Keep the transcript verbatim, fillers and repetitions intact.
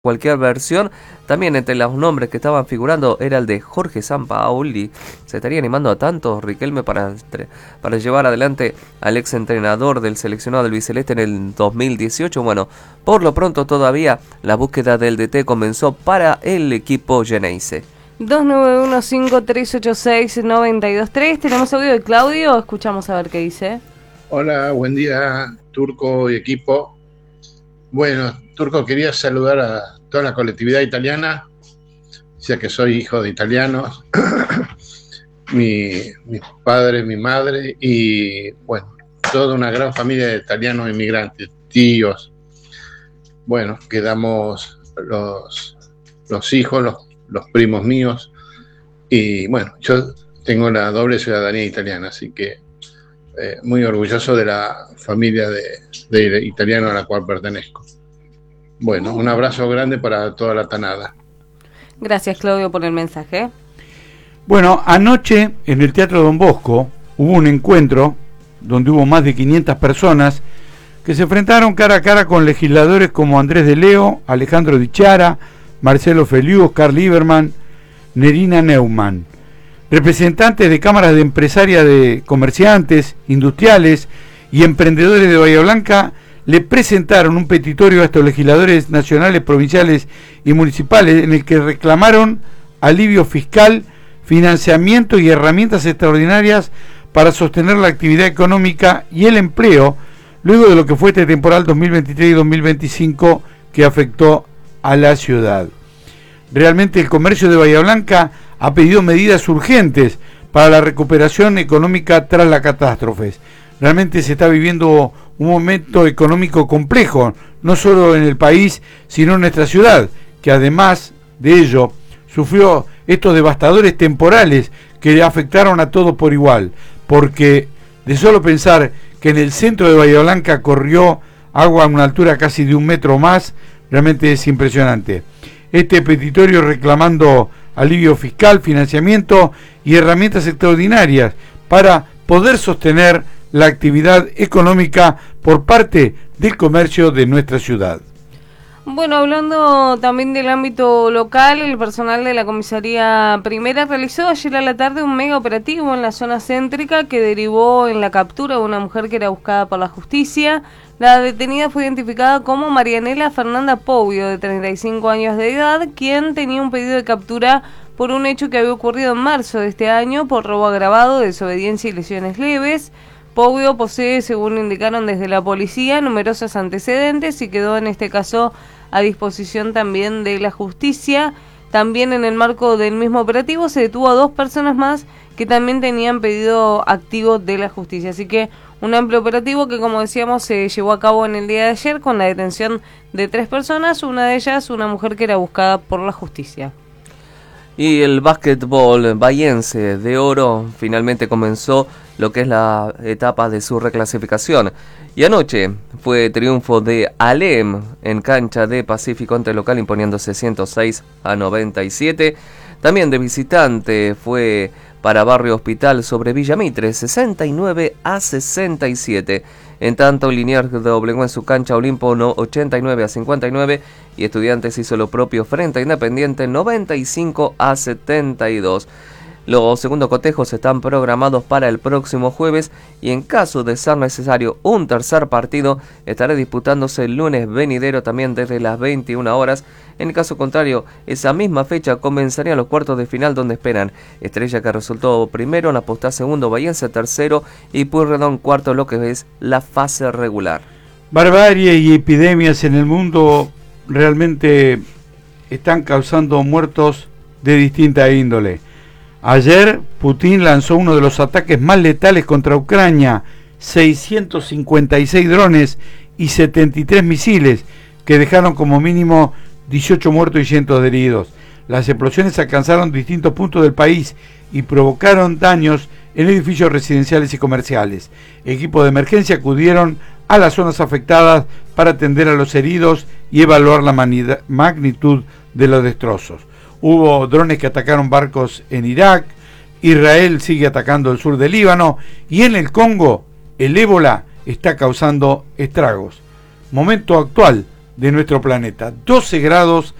cualquier versión. También entre los nombres que estaban figurando era el de Jorge Sampaoli. Se estaría animando a tanto Riquelme para, para llevar adelante al ex entrenador del seleccionado del Biceleste en el dos mil dieciocho. Bueno, por lo pronto todavía la búsqueda del D T comenzó para el equipo Geneise. dos nueve uno cinco tres ocho seis nueve dos tres. Tenemos audio de Claudio, escuchamos a ver qué dice. Hola, buen día, Turco y equipo. Bueno, Turco, quería saludar a toda la colectividad italiana, ya que soy hijo de italianos, mi, mi padre, mi madre y, bueno, toda una gran familia de italianos inmigrantes, tíos. Bueno, quedamos los, los hijos, los, los primos míos y, bueno, yo tengo la doble ciudadanía italiana, así que eh, muy orgulloso de la familia de, de italiano a la cual pertenezco. Bueno, un abrazo grande para toda la tanada. Gracias, Claudio, por el mensaje. Bueno, anoche en el Teatro Don Bosco hubo un encuentro donde hubo más de quinientas personas que se enfrentaron cara a cara con legisladores como Andrés de Leo, Alejandro Di Chiara, Marcelo Feliu, Oscar Lieberman, Nerina Neumann. Representantes de cámaras de empresarias, de comerciantes, industriales y emprendedores de Bahía Blanca le presentaron un petitorio a estos legisladores nacionales, provinciales y municipales en el que reclamaron alivio fiscal, financiamiento y herramientas extraordinarias para sostener la actividad económica y el empleo luego de lo que fue este temporal dos mil veintitrés y dos mil veinticinco que afectó a la ciudad. Realmente el comercio de Bahía Blanca ha pedido medidas urgentes para la recuperación económica tras las catástrofes. Realmente se está viviendo un momento económico complejo, no solo en el país, sino en nuestra ciudad, que además de ello sufrió estos devastadores temporales que afectaron a todos por igual, porque de solo pensar que en el centro de Bahía Blanca corrió agua a una altura casi de un metro más, realmente es impresionante. Este petitorio reclamando alivio fiscal, financiamiento y herramientas extraordinarias para poder sostener la actividad económica por parte del comercio de nuestra ciudad. Bueno, hablando también del ámbito local, el personal de la comisaría primera realizó ayer a la tarde un mega operativo en la zona céntrica que derivó en la captura de una mujer que era buscada por la justicia. La detenida fue identificada como Marianela Fernanda Poubio, de treinta y cinco años de edad, quien tenía un pedido de captura por un hecho que había ocurrido en marzo de este año por robo agravado, desobediencia y lesiones leves. Poubio posee, según indicaron desde la policía, numerosos antecedentes y quedó en este caso a disposición también de la justicia. También en el marco del mismo operativo se detuvo a dos personas más que también tenían pedido activo de la justicia. Así que un amplio operativo que, como decíamos, se llevó a cabo en el día de ayer con la detención de tres personas, una de ellas una mujer que era buscada por la justicia. Y el básquetbol bahiense de oro finalmente comenzó lo que es la etapa de su reclasificación. Y anoche fue triunfo de Alem en cancha de Pacífico ante el local imponiéndose ciento seis a noventa y siete. También de visitante fue para Barrio Hospital sobre Villa Mitre, sesenta y nueve a sesenta y siete. En tanto, Liniers doblegó en su cancha Olimpo ochenta y nueve a cincuenta y nueve y Estudiantes hizo lo propio frente a Independiente noventa y cinco a setenta y dos. Los segundos cotejos están programados para el próximo jueves y en caso de ser necesario un tercer partido estará disputándose el lunes venidero también desde las veintiuna horas. En el caso contrario, esa misma fecha comenzarían los cuartos de final donde esperan Estrella, que resultó primero, Napostá segundo, Bahiense tercero y Pueyrredón cuarto, lo que es la fase regular. Barbarie y epidemias en el mundo realmente están causando muertos de distinta índole. Ayer Putin lanzó uno de los ataques más letales contra Ucrania, seiscientos cincuenta y seis drones y setenta y tres misiles que dejaron como mínimo dieciocho muertos y cientos de heridos. Las explosiones alcanzaron distintos puntos del país y provocaron daños en edificios residenciales y comerciales. Equipos de emergencia acudieron a las zonas afectadas para atender a los heridos y evaluar la magnitud de los destrozos. Hubo drones que atacaron barcos en Irak, Israel sigue atacando el sur del Líbano y en el Congo el ébola está causando estragos. Momento actual de nuestro planeta. doce grados